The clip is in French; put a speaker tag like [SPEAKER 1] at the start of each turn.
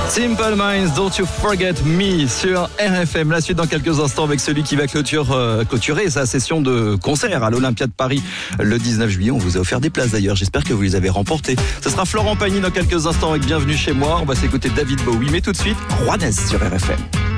[SPEAKER 1] Simple Minds, Don't You Forget Me sur RFM. La suite dans quelques instants avec celui qui va clôturer sa session de concert à l'Olympia de Paris le 19 juillet. On vous a offert des places d'ailleurs, j'espère que vous les avez remportées. Ce sera Florent Pagny dans quelques instants avec Bienvenue chez moi. On va s'écouter David Bowie, mais tout de suite, Juanes sur RFM.